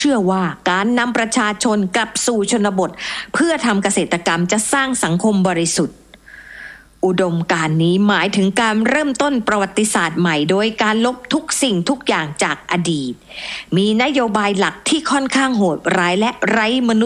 เชื่อว่าการนำประชาชนกลับสู่ชนบทเพื่อทำเกษตรกรรมจะสร้างสังคมบริสุทธิ์อุดมการณ์นี้หมายถึงการเริ่มต้นประวัติศาสตร์ใหม่โดยการลบทุกสิ่งทุกอย่างจากอดีตมีนโยบายหลักที่ค่อนข้างโหดร้ายและไร้มนุษย